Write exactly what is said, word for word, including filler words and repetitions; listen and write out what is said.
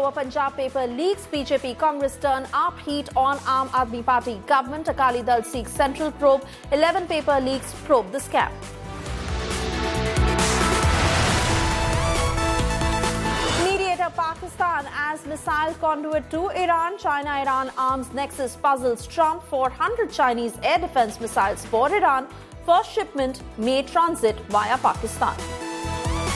Lower Punjab paper leaks. B J P Congress turn up heat on Aam Aadmi Party government. Akali Dal seeks central probe. eleven paper leaks probe the scam. Mediator Pakistan as missile conduit to Iran. China-Iran arms nexus puzzles Trump. four hundred Chinese air defense missiles for Iran. First shipment may transit via Pakistan.